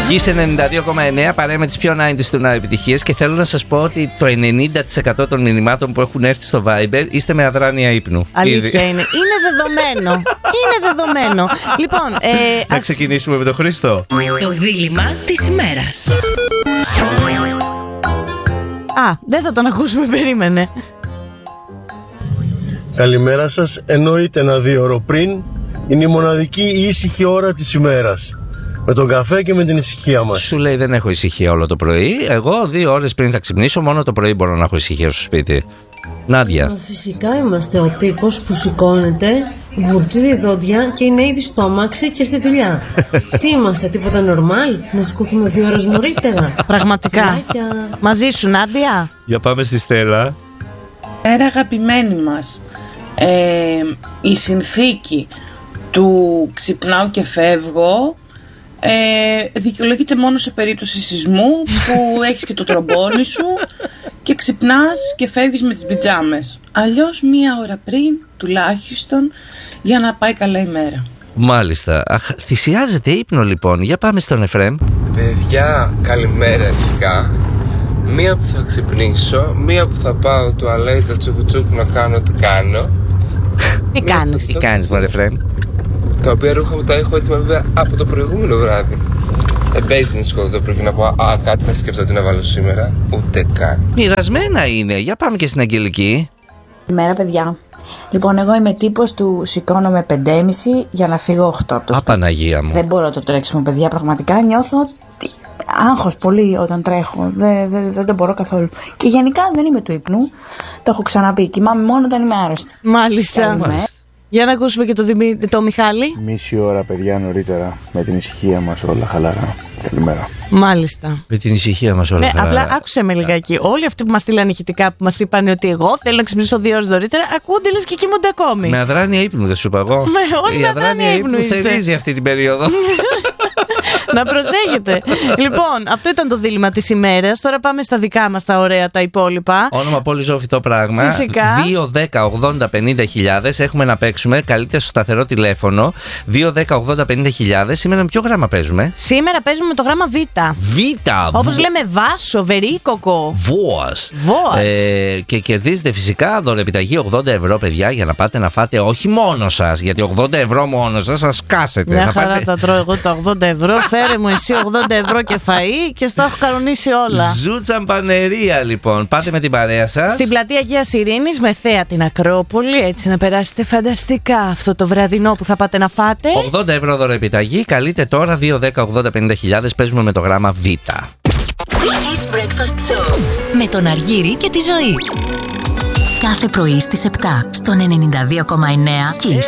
Γης 92,9 παρέα με τις πιο 90's του Now επιτυχίες. Και θέλω να σας πω ότι το 90% των μηνυμάτων που έχουν έρθει στο Viber είστε με αδράνεια ύπνου. Αλήθεια είναι. Είναι δεδομένο. Είναι δεδομένο. Λοιπόν, να ξεκινήσουμε με τον Χρήστο. Το δίλημμα της ημέρας. Δεν θα τον ακούσουμε, περίμενε. Καλημέρα σας. Εννοείται 1-2 ώρο πριν είναι η μοναδική ήσυχη ώρα της ημέρας. Με τον καφέ και με την ησυχία μας. Σου λέει δεν έχω ησυχία όλο το πρωί. Εγώ 2 ώρες πριν θα ξυπνήσω. Μόνο το πρωί μπορώ να έχω ησυχία στο σπίτι. Νάντια. Φυσικά είμαστε ο τύπος που σηκώνεται, βουρτζίδι δόντια και είναι ήδη στο αμάξι και στη δουλειά. Τι είμαστε, τίποτα νορμάλ, να σηκωθούμε 2 ώρες νωρίτερα? Πραγματικά. Μαζί σου, Νάντια. Για πάμε στη Στέλλα. Αγαπημένοι μας, η συνθήκη του ξυπνάω και φεύγω δικαιολογείται μόνο σε περίπτωση σεισμού που έχεις και το τρομπόνι σου και ξυπνάς και φεύγεις με τις πιτζάμες. Αλλιώς 1 ώρα πριν τουλάχιστον, για να πάει καλά η μέρα. Μάλιστα. Θυσιάζεται ύπνο λοιπόν. Για πάμε στον Εφραίμ. Παιδιά, καλημέρα αρχικά. Μία που θα ξυπνήσω, μία που θα πάω τουαλέτα τσουκουτσούκου να κάνω ό,τι κάνω. Τι κάνεις μωρέ Εφραίμ? Τα οποία ρούχα μου τα έχω έτοιμα βέβαια από το προηγούμενο βράδυ. Παίζει να σηκωθώ το πρωί και να πω κάτσε να σκεφτώ τι να βάλω σήμερα. Ούτε καν. Μοιρασμένα είναι. Για πάμε και στην Αγγελική. Καλημέρα παιδιά. Λοιπόν, εγώ είμαι τύπος του σηκώνομαι 5:30 για να φύγω 8 από το σπίτι. Παναγία μου. Δεν μπορώ το τρέξιμο, παιδιά, πραγματικά νιώθω άγχος πολύ όταν τρέχω. Δεν το μπορώ καθόλου. Και γενικά δεν είμαι του ύπνου. Το έχω ξαναπεί. Κοιμάμαι μόνο όταν είμαι άρρωστη. Μάλιστα. Για να ακούσουμε και το Μιχάλη. Μισή ώρα, παιδιά, νωρίτερα. Με την ησυχία μας όλα χαλαρά. Καλημέρα. Μάλιστα. Με την ησυχία μας όλα χαλαρά. Απλά άκουσε με λιγάκι. Όλοι αυτοί που μας στείλαν ηχητικά, που μας είπαν ότι εγώ θέλω να ξυπνήσω 2 ώρες νωρίτερα, ακούνε λες και κοιμούνται ακόμη. Με αδράνεια ύπνου, δεν σου είπα εγώ. Όλοι με αδράνεια ύπνου θερίζει αυτή την περίοδο. Να προσέχετε. Λοιπόν, αυτό ήταν το δίλημμα της ημέρας. Τώρα πάμε στα δικά μας τα ωραία, τα υπόλοιπα. Όνομα πολύ ζωφιτό πράγμα. Φυσικά. 2-10-80-50.000 έχουμε να παίξουμε. Καλείτε στο σταθερό τηλέφωνο. 2-10-80-50.000. Σήμερα με ποιο γράμμα παίζουμε? Σήμερα παίζουμε με το γράμμα Β. Όπως λέμε βάσο, βερίκοκο. Βόας. Και κερδίζετε φυσικά δωρεπιταγή 80 ευρώ, παιδιά, για να πάτε να φάτε όχι μόνο σας. Γιατί 80 ευρώ μόνο σας θα σκάσετε. Μια χαρά τα τρώω εγώ τα 80 ευρώ. Φέρε μου εσύ 80 ευρώ και φαΐ και στα έχω κανονίσει όλα. Ζουτσαμπανερία λοιπόν. Πάτε με την παρέα σας στην πλατεία Αγίας Ειρήνης με θέα την Ακρόπολη. Έτσι να περάσετε φανταστικά αυτό το βραδινό που θα πάτε να φάτε. 80 ευρώ δωρεπιταγή. Καλείτε τώρα 2-10-80-50.000. Παίζουμε με το γράμμα Β. Breakfast Show με τον Αργύρη και τη Ζωή. Κάθε πρωί στις 7 στον 92,9 Kiss.